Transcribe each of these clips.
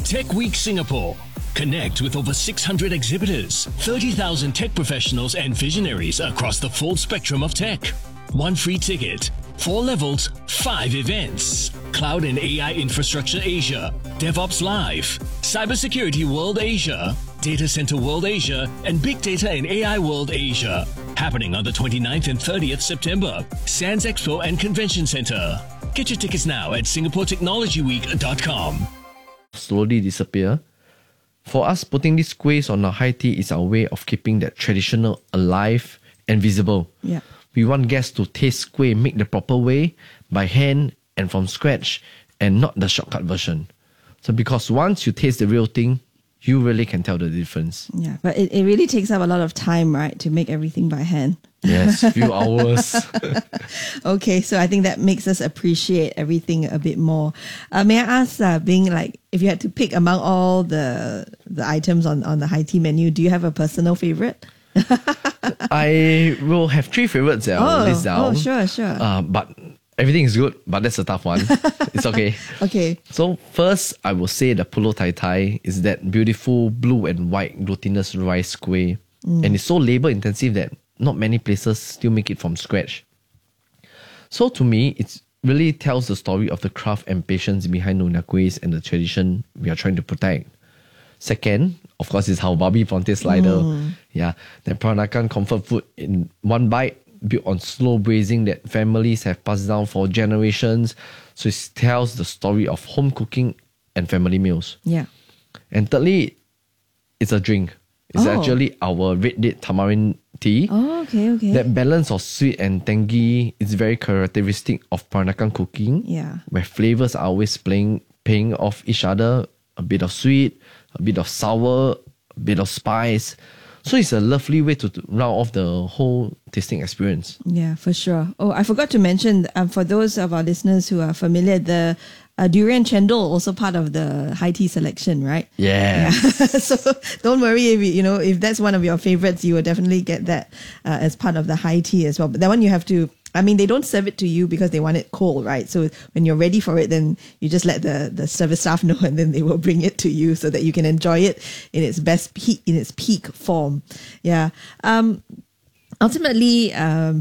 Tech Week Singapore. Connect with over 600 exhibitors, 30,000 tech professionals and visionaries across the full spectrum of tech. One free ticket, 4 levels, 5 events. Cloud and AI Infrastructure Asia, DevOps Live, Cybersecurity World Asia, Data Center World Asia, and Big Data and AI World Asia. Happening on the 29th and 30th September, Sands Expo and Convention Center. Get your tickets now at singaporetechnologyweek.com. Slowly disappear. For us, putting these kuehs on our high tea is our way of keeping that traditional alive and visible. Yeah. We want guests to taste kueh made the proper way, by hand and from scratch, and not the shortcut version. So because once you taste the real thing, you really can tell the difference. Yeah, but it really takes up a lot of time, right, to make everything by hand. Yes, few hours. Okay, so I think that makes us appreciate everything a bit more. May I ask, being like, if you had to pick among all the items on the high tea menu, do you have a personal favorite? I will have 3 favorites I'll list down. Oh, sure. But everything is good, but that's a tough one. It's okay. Okay. So first, I will say the Pulau Tai Tai is that beautiful blue and white glutinous rice kueh. And it's so labor intensive that not many places still make it from scratch. So to me, it really tells the story of the craft and patience behind Nyonya Kuehs and the tradition we are trying to protect. Second, of course, is Babi Ponte Slider. Yeah, that Peranakan comfort food in one bite, built on slow braising that families have passed down for generations. So it tells the story of home cooking and family meals. Yeah. And thirdly, it's a drink. It's actually our red date tamarind tea. Oh, okay. That balance of sweet and tangy is very characteristic of Peranakan cooking. Yeah. Where flavors are always paying off each other. A bit of sweet, a bit of sour, a bit of spice. So it's a lovely way to round off the whole tasting experience. Yeah, for sure. Oh, I forgot to mention, for those of our listeners who are familiar, the durian chendol also part of the high tea selection, right? Yeah. So don't worry if that's one of your favorites, you will definitely get that as part of the high tea as well. But that one you have to, they don't serve it to you because they want it cold, right? So when you're ready for it, then you just let the service staff know, and then they will bring it to you so that you can enjoy it in its best peak, in its peak form. Yeah. Ultimately,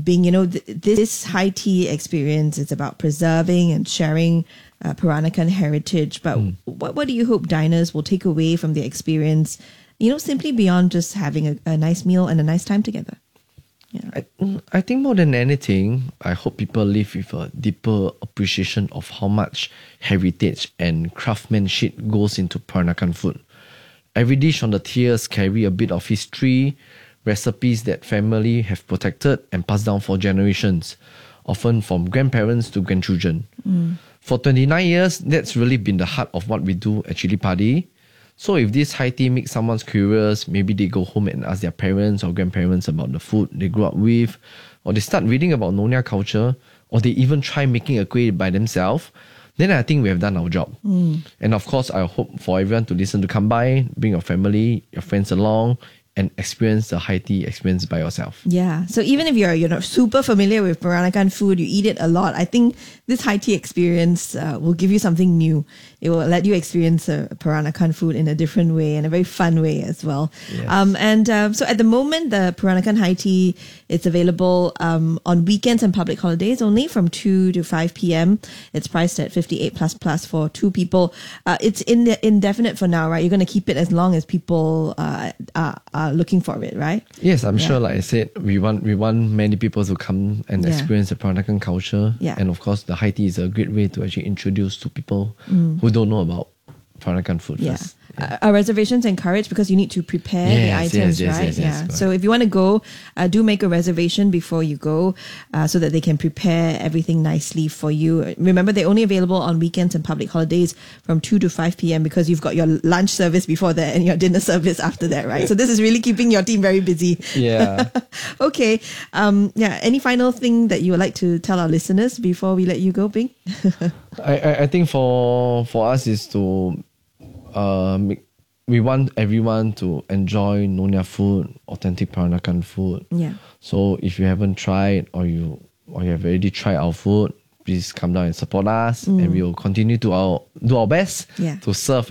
this high tea experience is about preserving and sharing Peranakan heritage. But what do you hope diners will take away from the experience, simply beyond just having a nice meal and a nice time together? Yeah. I think more than anything, I hope people live with a deeper appreciation of how much heritage and craftsmanship goes into Peranakan food. Every dish on the tiers carry a bit of history, recipes that family have protected and passed down for generations, often from grandparents to grandchildren. For 29 years, that's really been the heart of what we do at Chili Padi. So if this high tea makes someone curious, maybe they go home and ask their parents or grandparents about the food they grew up with, or they start reading about Nyonya culture, or they even try making a kueh by themselves, then I think we have done our job. And of course, I hope for everyone to listen to come by, bring your family, your friends along, and experience the high tea experience by yourself. Yeah. So even if you're not super familiar with Peranakan food, you eat it a lot, I think this high tea experience will give you something new. It will let you experience Peranakan food in a different way and a very fun way as well. Yes. So at the moment, the Peranakan high tea, it's available on weekends and public holidays only from 2 to 5 p.m. It's priced at 58 plus for 2 people. It's indefinite for now, right? You're going to keep it as long as people are looking for it, right? Yes, I'm sure. Like I said, we want many people to come and experience the Peranakan culture. Yeah. And of course, the high tea is a great way to actually introduce to people who don't know about Peranakan food first. Are reservations encouraged because you need to prepare the items, right? Yes, So if you want to go, do make a reservation before you go so that they can prepare everything nicely for you. Remember, they're only available on weekends and public holidays from 2 to 5 p.m. because you've got your lunch service before that and your dinner service after that, right? So this is really keeping your team very busy. Yeah. Okay. Any final thing that you would like to tell our listeners before we let you go, Bing? I think for us is to we want everyone to enjoy Nyonya food, authentic Peranakan food. Yeah. So if you haven't tried or you have already tried our food, please come down and support us, and we will continue to do our best to serve